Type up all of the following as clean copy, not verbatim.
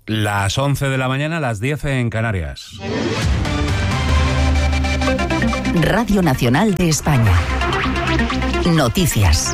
Las 11 de la mañana, las 10 en Canarias. Radio Nacional de España. Noticias.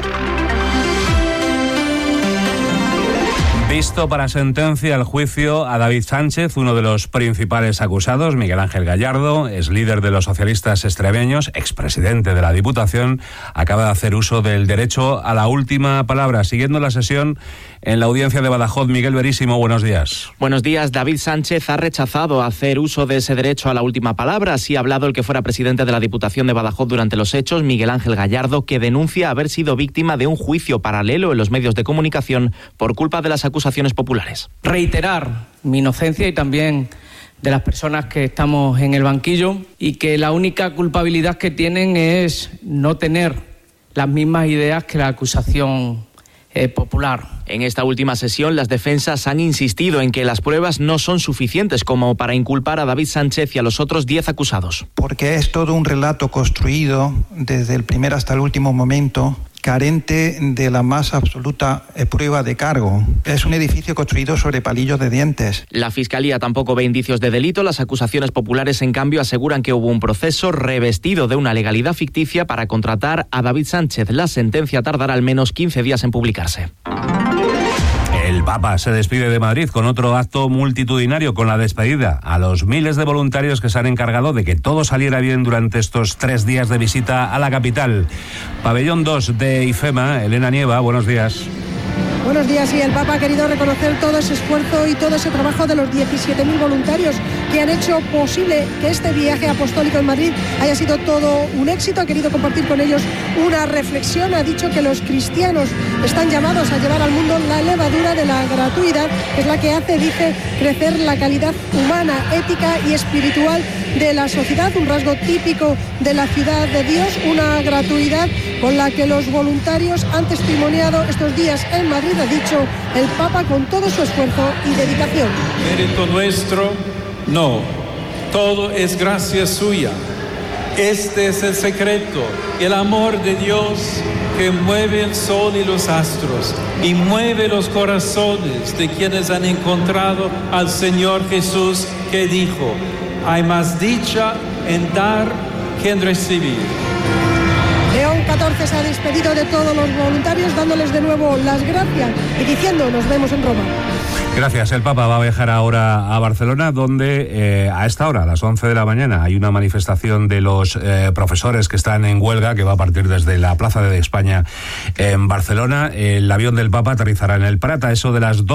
Visto para sentencia el juicio a David Sánchez, uno de los principales acusados. Miguel Ángel Gallardo es líder de los socialistas extremeños, expresidente de la Diputación, acaba de hacer uso del derecho a la última palabra. Siguiendo la sesión en la audiencia de Badajoz, Miguel Verísimo, buenos días. Buenos días. David Sánchez ha rechazado hacer uso de ese derecho a la última palabra. Así ha hablado el que fuera presidente de la Diputación de Badajoz durante los hechos, Miguel Ángel Gallardo, que denuncia haber sido víctima de un juicio paralelo en los medios de comunicación por culpa de las acusaciones populares. Reiterar mi inocencia y también de las personas que estamos en el banquillo, y que la única culpabilidad que tienen es no tener las mismas ideas que la acusación popular. En esta última sesión, las defensas han insistido en que las pruebas no son suficientes como para inculpar a David Sánchez y a los otros 10 acusados. Porque es todo un relato construido desde el primer hasta el último momento, carente de la más absoluta prueba de cargo. Es un edificio construido sobre palillos de dientes. La Fiscalía tampoco ve indicios de delito. Las acusaciones populares, en cambio, aseguran que hubo un proceso revestido de una legalidad ficticia para contratar a David Sánchez. La sentencia tardará al menos 15 días en publicarse. El Papa se despide de Madrid con otro acto multitudinario, con la despedida a los miles de voluntarios que se han encargado de que todo saliera bien durante estos 3 días de visita a la capital. Pabellón 2 de IFEMA, Elena Nieva, buenos días. Buenos días. Y el Papa ha querido reconocer todo ese esfuerzo y todo ese trabajo de los 17.000 voluntarios que han hecho posible que este viaje apostólico en Madrid haya sido todo un éxito. Ha querido compartir con ellos una reflexión. Ha dicho que los cristianos están llamados a llevar al mundo la levadura de la gratuidad, que es la que hace, dice, crecer la calidad humana, ética y espiritual de la sociedad, un rasgo típico de la ciudad de Dios, una gratuidad con la que los voluntarios han testimoniado estos días en Madrid, ha dicho el Papa, con todo su esfuerzo y dedicación. Mérito nuestro, no, todo es gracia suya. Este es el secreto, el amor de Dios que mueve el sol y los astros y mueve los corazones de quienes han encontrado al Señor Jesús, que dijo: hay más dicha en dar que en recibir. León XIV se ha despedido de todos los voluntarios, dándoles de nuevo las gracias y diciendo: nos vemos en Roma. Gracias. El Papa va a viajar ahora a Barcelona, donde a esta hora, a las 11 de la mañana, hay una manifestación de los profesores que están en huelga, que va a partir desde la Plaza de España en Barcelona. El avión del Papa aterrizará en el Prat a eso de las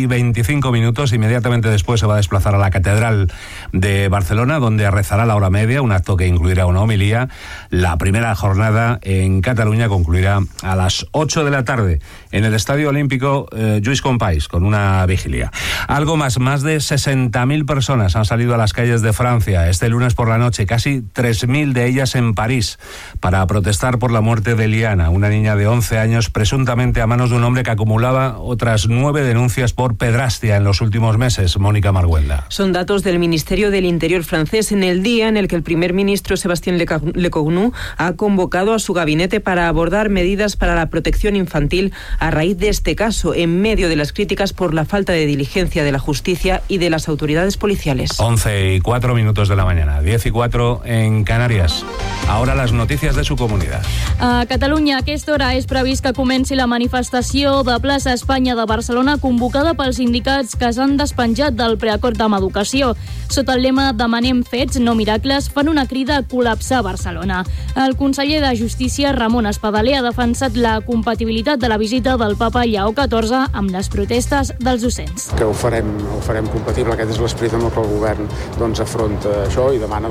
12:25. Inmediatamente después se va a desplazar a la Catedral de Barcelona, donde rezará la hora media, un acto que incluirá una homilía. La primera jornada en Cataluña concluirá a las 8 de la tarde en el Estadio Olímpico Lluís Companys, con una vigilia. Algo más de 60.000 personas han salido a las calles de Francia este lunes por la noche, casi 3.000 de ellas en París, para protestar por la muerte de Liana, una niña de 11 años, presuntamente a manos de un hombre que acumulaba otras 9 denuncias por pedrastia en los últimos meses. Mónica Marguelda. Son datos del Ministerio del Interior francés, en el día en el que el primer ministro Sébastien Lecornu ha convocado a su gabinete para abordar medidas para la protección infantil a raíz de este caso, en medio de las críticas por la falta de diligencia de la justicia y de las autoridades policiales. 11:04 de la mañana, 10:04 en Canàries. Ahora las noticias de su comunidad. A Catalunya, a aquesta hora és previst que comenci la manifestació de Plaça Espanya de Barcelona, convocada pels sindicats que s'han despenjat del preacord amb educació. Sota el lema "Demanem fets, no miracles", fan una crida a col·lapsar Barcelona. El conseller de Justícia, Ramon Espadaler, ha defensat la compatibilitat de la visita del papa Lleó XIV amb les protestes dels docents. Que ho farem compatible. Aquest és l'esperit amb el que el govern afronta això i demana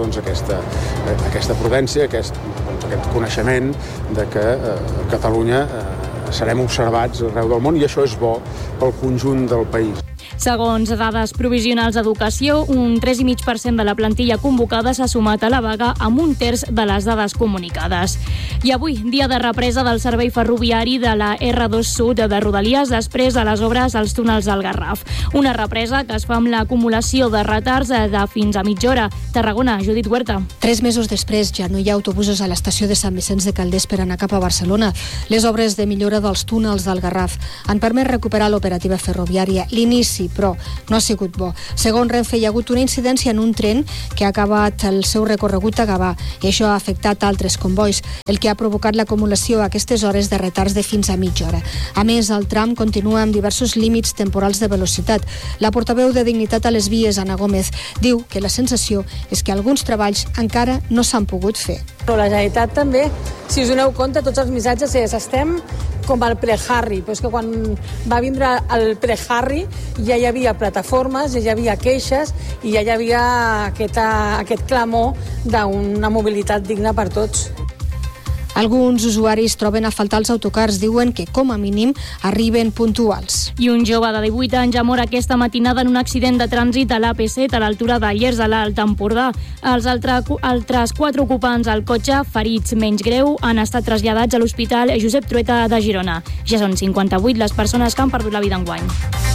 aquesta prudència, aquest coneixement de que a Catalunya serem observats arreu del món, i això és bo pel conjunt del país. Segons dades provisionals d'Educació, un 3,5% de la plantilla convocada s'ha sumat a la vaga, amb un terç de les dades comunicades. I avui, dia de represa del servei ferroviari de la R2 Sud de Rodalies després de les obres als túnels del Garraf. Una represa que es fa amb l'acumulació de retards de fins a mitja hora. Tarragona, Judit Huerta. 3 mesos després ja no hi ha autobusos a l'estació de Sant Vicenç de Calders per anar cap a Barcelona. Les obres de millora dels túnels del Garraf han permès recuperar l'operativa ferroviària. L'inici sí, però no ha sigut bo. Segons Renfe, hi ha hagut una incidència en un tren que ha acabat el seu recorregut a Gavà i això ha afectat altres convois, el que ha provocat l'acumulació a aquestes hores de retards de fins a mitja hora. A més, el tram continua amb diversos límits temporals de velocitat. La portaveu de Dignitat a les Vies, Anna Gómez, diu que la sensació és que alguns treballs encara no s'han pogut fer. La Generalitat també, si us doneu compte, tots els missatges estem com al pre-Harry, però és que quan va vindre el pre-Harry ja hi havia plataformes, ja hi havia queixes i ja hi havia aquest clamor d'una mobilitat digna per tots. Alguns usuaris troben a faltar els autocars, diuen que com a mínim arriben puntuals. I un jove de 18 anys ha mort aquesta matinada en un accident de trànsit a l'AP7 a l'altura de Llers de l'Alt Empordà. Els altres 4 ocupants al cotxe, ferits menys greu, han estat traslladats a l'Hospital Josep Trueta de Girona. Ja són 58 les persones que han perdut la vida enguany.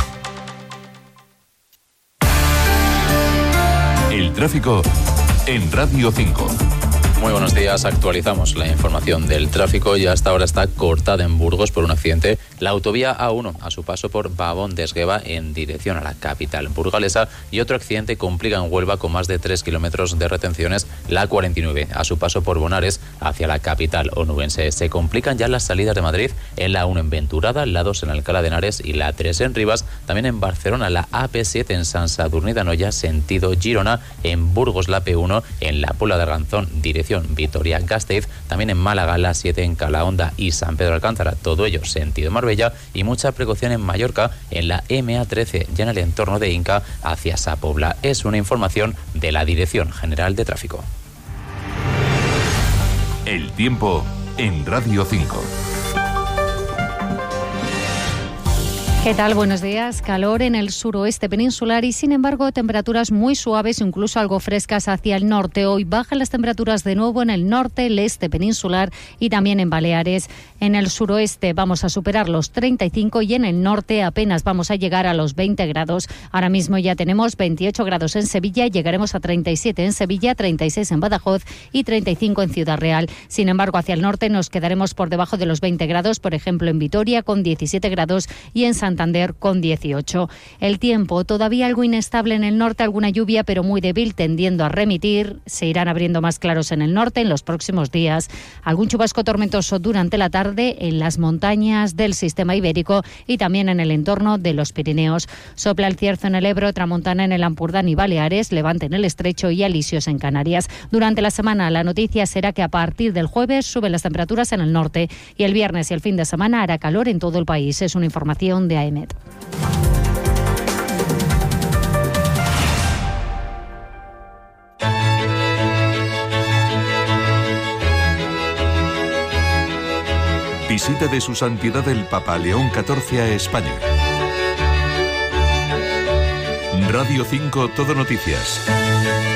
El tráfico en Radio 5. Muy buenos días, actualizamos la información del tráfico y hasta ahora está cortada en Burgos por un accidente la autovía A1 a su paso por Babón de Esgueva en dirección a la capital burgalesa y otro accidente complica en Huelva con más de 3 kilómetros de retenciones la A49 a su paso por Bonares hacia la capital onubense. Se complican ya las salidas de Madrid en la 1 en Venturada, la 2 en Alcalá de Henares y la 3 en Rivas, también en Barcelona la AP7 en Sant Sadurní d'Anoia sentido Girona, en Burgos la P1 en la Puebla de Arganzón dirección Vitoria-Gasteiz, también en Málaga la 7 en Calahonda y San Pedro Alcántara, todo ello sentido Marbella, y mucha precaución en Mallorca en la MA13 y en el entorno de Inca hacia Sa Pobla. Es una información de la Dirección General de Tráfico. El tiempo en Radio 5. ¿Qué tal? Buenos días. Calor en el suroeste peninsular y, sin embargo, temperaturas muy suaves, incluso algo frescas hacia el norte. Hoy bajan las temperaturas de nuevo en el norte, el este peninsular y también en Baleares. En el suroeste vamos a superar los 35 y en el norte apenas vamos a llegar a los 20 grados. Ahora mismo ya tenemos 28 grados en Sevilla, llegaremos a 37 en Sevilla, 36 en Badajoz y 35 en Ciudad Real. Sin embargo, hacia el norte nos quedaremos por debajo de los 20 grados, por ejemplo, en Vitoria con 17 grados y en Santander con 18. El tiempo todavía algo inestable en el norte, alguna lluvia pero muy débil tendiendo a remitir. Se irán abriendo más claros en el norte en los próximos días. Algún chubasco tormentoso durante la tarde en las montañas del sistema ibérico y también en el entorno de los Pirineos. Sopla el cierzo en el Ebro, tramontana en el Ampurdán y Baleares, levante en el Estrecho y alisios en Canarias. Durante la semana la noticia será que a partir del jueves suben las temperaturas en el norte y el viernes y el fin de semana hará calor en todo el país. Es una información de AEMET. Visita de su santidad el Papa León XIV a España. Radio 5 Todo Noticias.